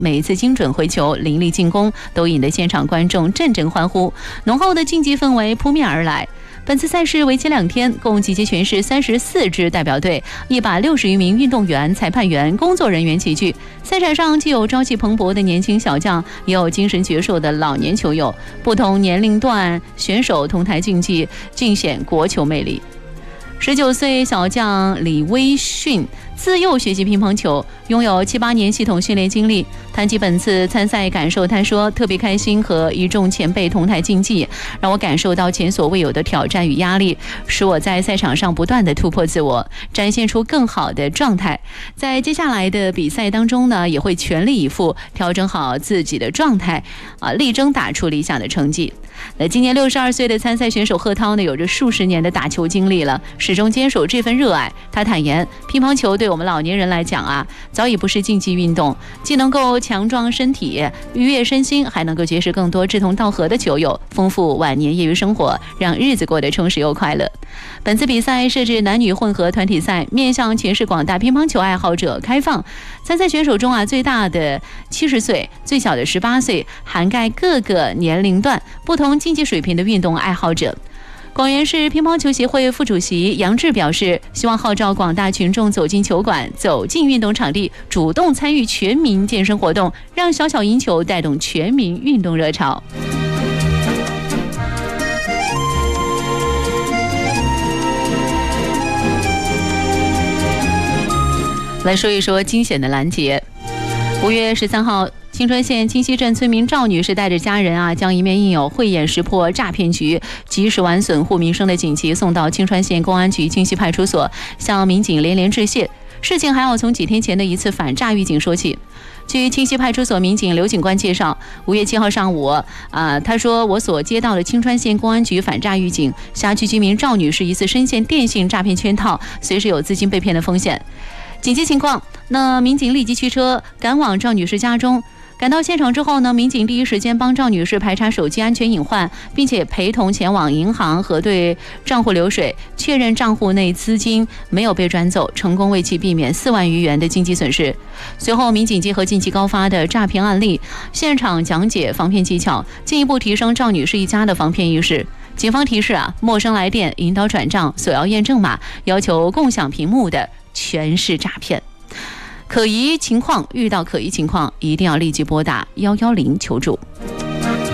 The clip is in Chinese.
每一次精准回球、凌厉进攻都引得现场观众阵阵欢呼，浓厚的竞技氛围扑面而来。本次赛事为期2天，共集结全市34支代表队，160余名运动员、裁判员、工作人员齐聚。赛场上既有朝气蓬勃的年轻小将，也有精神矍铄的老年球友，不同年龄段选手同台竞技，尽显国球魅力。19岁小将李威迅自幼学习乒乓球，拥有7、8年系统训练经历。谈及本次参赛感受，他说特别开心和一众前辈同台竞技，让我感受到前所未有的挑战与压力，使我在赛场上不断的突破自我，展现出更好的状态。在接下来的比赛当中呢，也会全力以赴调整好自己的状态，力争打出理想的成绩。那今年62岁的参赛选手贺涛呢，有着数十年的打球经历了，始终坚守这份热爱。他坦言，乒乓球对我们老年人来讲早已不是竞技运动，既能够强壮身体、愉悦身心，还能够结识更多志同道合的球友，丰富晚年业余生活，让日子过得充实又快乐。本次比赛设置男女混合团体赛，面向全市广大乒乓球爱好者开放。参赛选手中最大的70岁，最小的18岁，涵盖各个年龄段、不同竞技水平的运动爱好者。广元市乒乓球协会副主席杨志表示，希望号召广大群众走进球馆、走进运动场地，主动参与全民健身活动，让小小赢球带动全民运动热潮。来说一说惊险的拦截。5月13号，青川县清溪镇村民赵女士带着家人将一面印有慧眼识破诈骗局及时完损户民生的锦旗送到青川县公安局清溪派出所，向民警连连致谢。事情还要从几天前的一次反诈预警说起。据清溪派出所民警刘警官介绍，5月7号上午，他说我所接到的青川县公安局反诈预警，辖区居民赵女士疑似深陷电信诈骗圈套，随时有资金被骗的风险。紧急情况，那民警立即驱车赶往赵女士家中。赶到现场之后呢，民警第一时间帮赵女士排查手机安全隐患，并且陪同前往银行核对账户流水，确认账户内资金没有被转走，成功为其避免4万余元的经济损失。随后，民警结合近期高发的诈骗案例，现场讲解防骗技巧，进一步提升赵女士一家的防骗意识。警方提示陌生来电、引导转账、索要验证码、要求共享屏幕的全是诈骗。遇到可疑情况一定要立即拨打110求助。